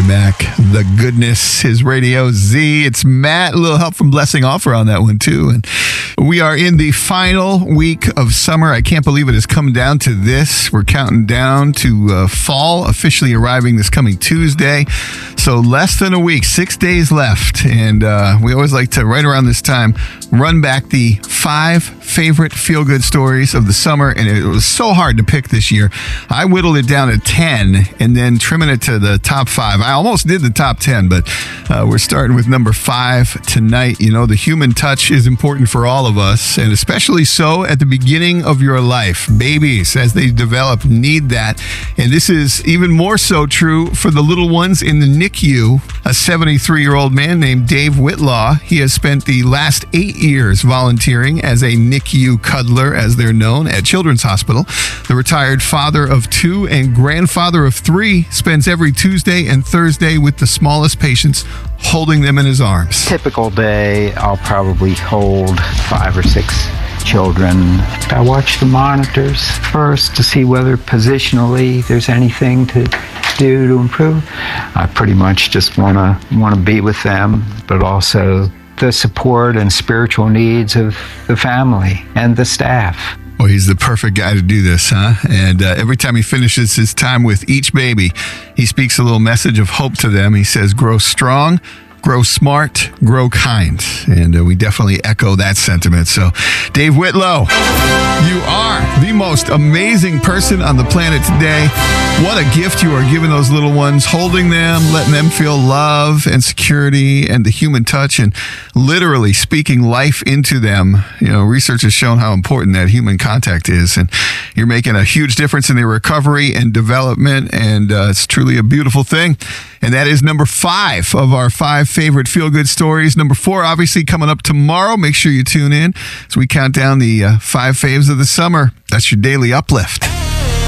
back. The goodness is Radio Z. It's Matt. A little help from Blessing Offer on that one, too. And we are in the final week of summer. I can't believe it has come down to this. We're counting down to fall, officially arriving this coming Tuesday. So less than a week, 6 days left. And we always like to, right around this time, run back the 5 favorite feel-good stories of the summer. And it was so hard to pick this year. I whittled it down to 10 and then trimming it to the top 5. I almost did the top 10, but we're starting with number 5 tonight. You know, the human touch is important for all of us, and especially so at the beginning of your life. Babies, as they develop, need that. And this is even more so true for the little ones in the NICU. A 73-year-old man named Dave Whitlaw, he has spent the last 8 years volunteering as a NICU cuddler, as they're known, at Children's Hospital. The retired father of 2 and grandfather of 3 spends every Tuesday and Thursday with the smallest patients, holding them in his arms. Typical day, I'll probably hold 5 or 6 children. I watch the monitors first to see whether positionally there's anything to do to improve. I pretty much just want to be with them, but also the support and spiritual needs of the family and the staff. Well, he's the perfect guy to do this, huh? And every time he finishes his time with each baby, he speaks a little message of hope to them. He says, grow strong, grow smart, grow kind. And we definitely echo that sentiment. So, Dave Whitlaw, you are the most amazing person on the planet today. What a gift you are giving those little ones, holding them, letting them feel love and security and the human touch, and literally speaking life into them. You know, research has shown how important that human contact is, and you're making a huge difference in their recovery and development, and it's truly a beautiful thing. And that is number 5 of our 5 favorite feel-good stories. Number 4, obviously, coming up tomorrow. Make sure you tune in as we count down the 5 faves of the summer. That's your daily uplift.